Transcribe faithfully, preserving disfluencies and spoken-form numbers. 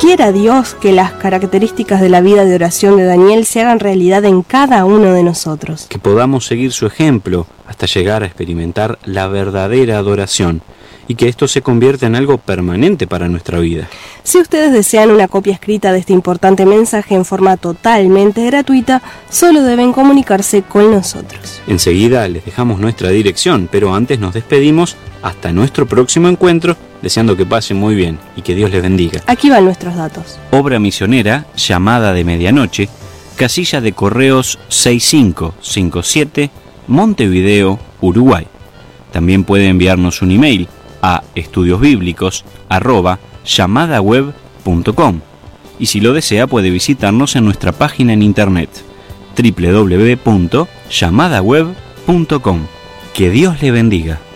quiera Dios que las características de la vida de oración de Daniel se hagan realidad en cada uno de nosotros. Que podamos seguir su ejemplo hasta llegar a experimentar la verdadera adoración y que esto se convierta en algo permanente para nuestra vida. Si ustedes desean una copia escrita de este importante mensaje en forma totalmente gratuita, solo deben comunicarse con nosotros. Enseguida les dejamos nuestra dirección, pero antes nos despedimos hasta nuestro próximo encuentro, deseando que pasen muy bien y que Dios les bendiga. Aquí van nuestros datos. Obra misionera, llamada de medianoche, casilla de correos seis cinco cinco siete, Montevideo, Uruguay. También puede enviarnos un email a estudiosbíblicos arroba llamadaweb punto com y si lo desea puede visitarnos en nuestra página en internet doble u doble u doble u punto llamadaweb punto com. Que Dios le bendiga.